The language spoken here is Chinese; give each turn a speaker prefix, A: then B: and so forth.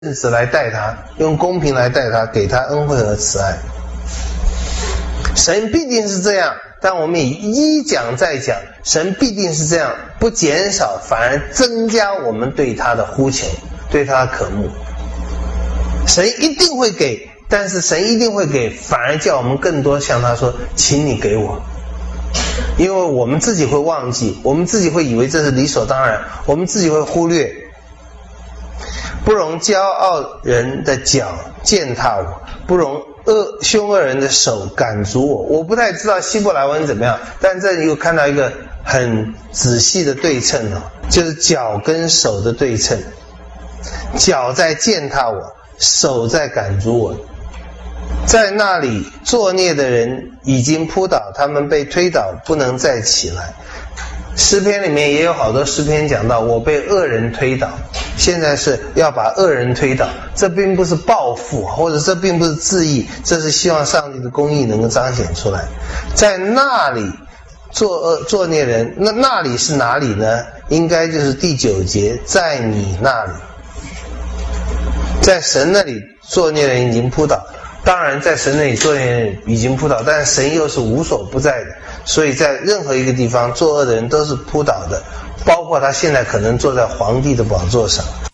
A: 直来待他，用公平来待他，给他恩惠和慈爱。神必定是这样，但我们也一讲再讲，神必定是这样，不减少，反而增加我们对他的呼求，对他的渴慕。神一定会给，但是神一定会给，反而叫我们更多向他说，请你给我。因为我们自己会忘记，我们自己会以为这是理所当然，我们自己会忽略。不容骄傲人的脚践踏我，不容凶恶人的手赶逐我。我不太知道希伯来文怎么样，但这里又看到一个很仔细的对称就是脚跟手的对称。脚在践踏我，手在赶逐我。在那里作孽的人已经扑倒，他们被推倒，不能再起来。诗篇里面也有好多诗篇讲到我被恶人推倒，现在是要把恶人推倒，这并不是报复，或者这并不是自义，这是希望上帝的公义能够彰显出来。在那里作孽人，那里是哪里呢？应该就是第9节，在你那里。在神那里作孽人已经扑倒，当然在神那里作孽人已经扑倒，但是神又是无所不在的，所以在任何一个地方作恶的人都是扑倒的，包括他现在可能坐在皇帝的宝座上。